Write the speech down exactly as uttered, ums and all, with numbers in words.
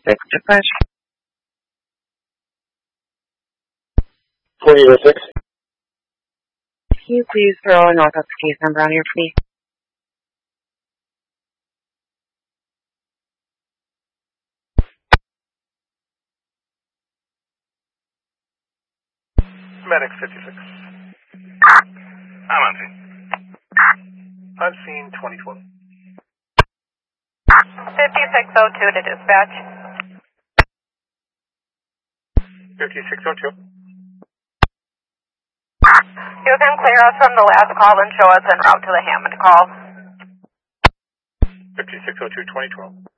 six, dispatch. twenty oh six. Can you please throw a Northwest case number on your plea? Medic fifty-six. I'm on scene. I've seen twenty twelve. fifty-six oh two to dispatch. fifty-six oh two. You can clear us from the last call and show us en route to the Hammond call. fifty-six oh two, twenty twelve.